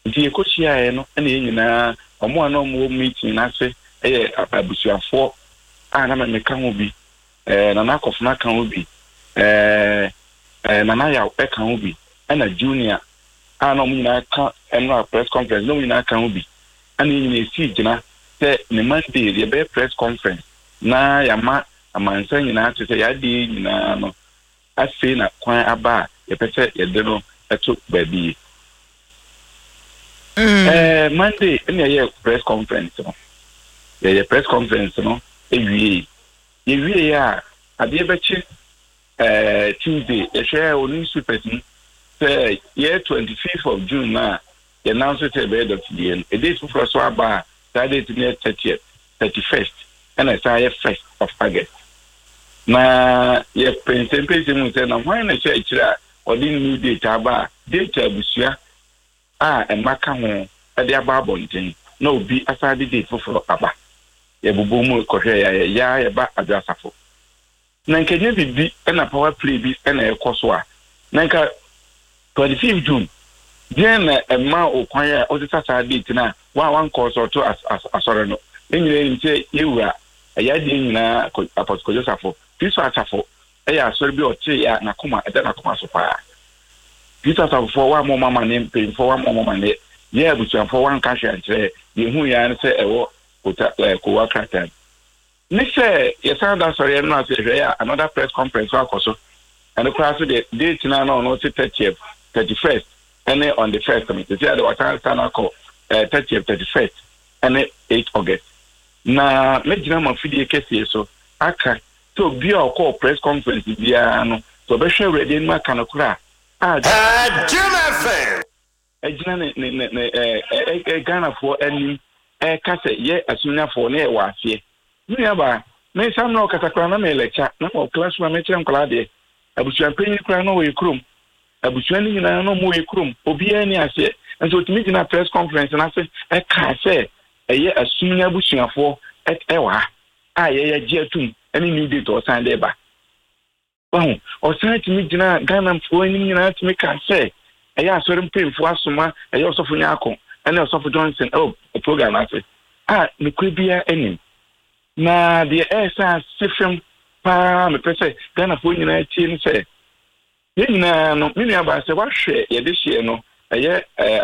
nti ekochia no na nyina omo ana omo meeting na se abusuafo na meka ho bi na nakofuna kan ho bi na ya kan ho bi na junior na omo nyina ka na press conference no nyina kan ho bi ana nyina si gina se ne Monday the be press conference na ya ma amansa nyina te se ya di nyina no ase na kwan aba ye pese ye de no eto baby Monday any press conference no ye press conference no ewie ya ade be chi Tuesday ye share oni supertin say year 25th of June na ye announce it be dot the a date for so aba that date near 30th 31st and I say 1st of August na ye pence mu say na why na share kira odi new date aba date abusua emaka ho ade aba bonten na obi asade date for aba ye bubu mu kohwe ya ba adwasafo na nkenye bibi na power play bi na ekoso a na nka 25 June then emma okwan ya odisa date na one course or two asore no enyire nche yewura ya de nyina apostle Joseph Kristo asafo ya asore bi oche ya nakoma na koma so pa Kristo asafo wa mo mama ne pen for wa mo mama ne ye abusuan for one cash and say ye hu ya ne say ewo ko wa kratan ni say ye sound that sorry no say ya another press conference wa koso and the class the date na no 30th 31st and on the 1st me say the water stand call 30th 31st and 8 August na mejina mafidi kesi so aka to bi o call press conference bia no so be hwe ready ma kanakura Jim FM ejina ne Ghana for any kase ye asunya for na e wa afie ni aba me sam na okatakra na me lecture na o class ma me kire nkola de abusuan panyi kura na wo yekrum abusuan ni nyina no mo yekrum obi ani ase nso timi gina press conference na se ka se eye asunya abusuafo ewa ye jetum any new date or sign there ba o sign timi gina Ghana for any nyina timi ka se eye asore mpemfo asoma eye osofo nyako ene osofo Johnson program na se me kwebia enim na the esa sifem pa me pese Ghana for nyina tie ni se ye nyina no me nua ba se wa hwe ye de hye no eye